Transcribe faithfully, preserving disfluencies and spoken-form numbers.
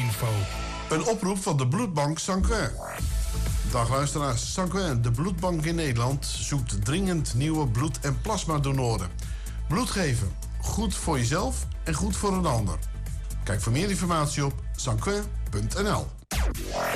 info. Een oproep van de bloedbank Sanquin. Dag luisteraars, Sanquin, de bloedbank in Nederland, zoekt dringend nieuwe bloed- en plasmadonoren. Bloed geven, goed voor jezelf en goed voor een ander. Kijk voor meer informatie op sanquin punt n l.